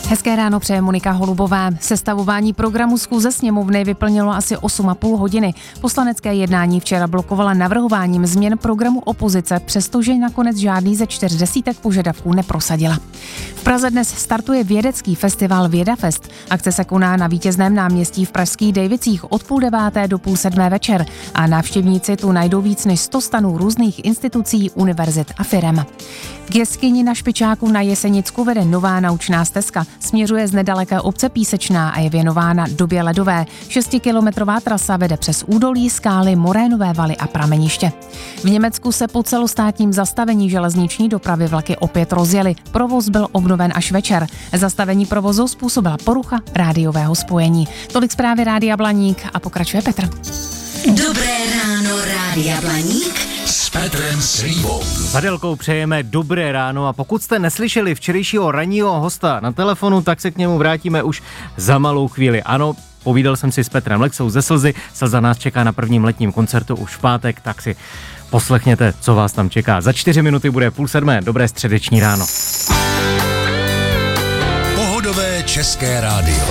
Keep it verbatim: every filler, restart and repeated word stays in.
Hezké ráno přeje Monika Holubová. Sestavování programu schůze sněmovny vyplnilo asi osm a půl hodiny. Poslanecké jednání včera blokovala navrhováním změn programu opozice, přestože nakonec žádný ze čtyř desítek požadavků neprosadila. V Praze dnes startuje vědecký festival Vědafest. Akce se koná na Vítězném náměstí v pražských Dejvicích od půl deváté do půl sedmé večer a návštěvníci tu najdou víc než sto stanů různých institucí, univerzit a firem. K jeskyni na Špičáku na Jesenicku vede nová naučná stezka. Směřuje z nedaleké obce Písečná a je věnována době ledové. Šestikilometrová trasa vede přes údolí, skály, morénové valy a prameniště. V Německu se po celostátním zastavení železniční dopravy vlaky opět rozjely. Provoz byl obnoven až večer. Zastavení provozu způsobila porucha rádiového spojení. Tolik zprávy Rádia Blaník a pokračuje Petr. Dobré ráno, Rádia Blaník s Petrem Slívou. S Adelkou přejeme dobré ráno a pokud jste neslyšeli včerejšího ranního hosta na telefonu, tak se k němu vrátíme už za malou chvíli. Ano, povídal jsem si s Petrem Lexou ze Slzy. Slza nás čeká na prvním letním koncertu už v pátek, tak si poslechněte, co vás tam čeká. Za čtyři minuty bude půl sedmé. Dobré středeční ráno. Pohodové české rádio.